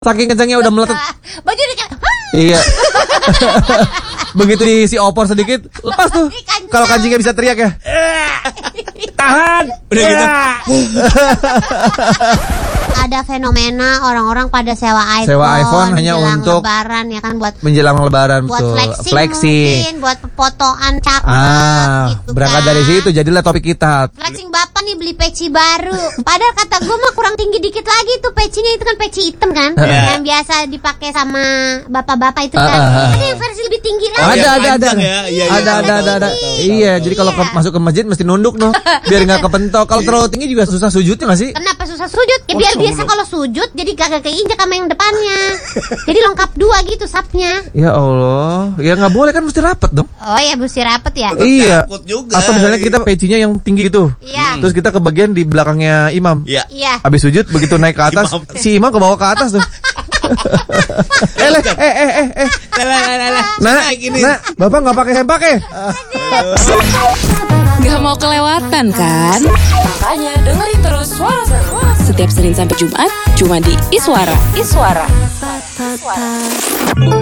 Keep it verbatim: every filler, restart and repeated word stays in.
Saking kencangnya udah meletet. Baju dia kayak, Iya. Begitu diisi opor sedikit, lepas tuh. Kalau kancingnya bisa teriak ya. Tahan. Udah gitu. ada fenomena orang-orang pada sewa iPhone, Sewa iPhone hanya menjelang untuk lebaran ya kan, buat menjelang lebaran, buat betul. flexing, Flexing. mungkin buat fotoan cakep Ah, gitu berangkat kan. dari situ jadilah topik kita. Flexing bapak nih beli peci baru. Padahal kata gue mah kurang tinggi dikit lagi tuh pecinya, itu kan peci hitam kan, Yeah. yang biasa dipakai sama bapak-bapak itu Ah, kan. ah, ah. Ada yang versi lebih tinggi Oh, lagi. ada, yang ada, ada, panjang ada, ya? Iya, iya, ada, tahu, ada, tahu, ada, ada. tahu, tahu, Iya, tahu. jadi kalau Iya. ke- masuk ke masjid mesti nunduk noh, biar nggak kepentok. Kalau terlalu tinggi juga susah sujudnya nggak sih? Kenapa susah sujud? Ya biar biasa kalau sujud jadi kagak keinjak sama yang depannya. Jadi lengkap dua gitu sapnya. Ya Allah, ya nggak boleh kan, mesti rapet dong. Oh ya, mesti rapet ya. Iya. Takut juga. Atau misalnya kita pecinya yang tinggi gitu, Iya. terus kita ke bagian di belakangnya imam. Iya. Iya. Habis sujud begitu naik ke atas, Imam. si imam ke bawah ke atas tuh. eh, leh, eh, eh, eh, eh. Lah, lah, lah, lah. Nah, Naik ini. nah, bapak nggak pakai sempak ya? Gak mau kelewatan kan? Makanya dengerin terus Suara Seru setiap Senin sampai Jumat cuma di Iswara. Iswara.